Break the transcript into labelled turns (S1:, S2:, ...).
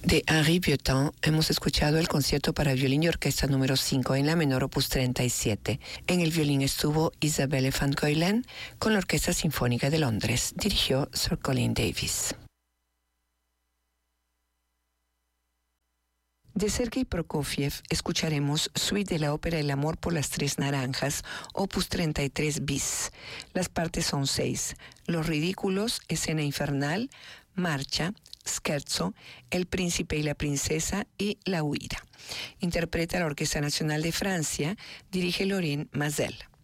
S1: De Henri Vieuxtemps hemos escuchado el concierto para violín y orquesta número 5 en la menor opus 37. En el violín estuvo Isabelle van Keulen con la Orquesta Sinfónica de Londres. Dirigió Sir Colin Davis. De Sergei Prokofiev escucharemos Suite de la ópera El amor por las tres naranjas, opus 33 bis. Las partes son 6. Los ridículos, escena infernal, marcha, scherzo, El príncipe y la princesa y La huida. Interpreta la Orquesta Nacional de Francia, dirige Laurent Mazel.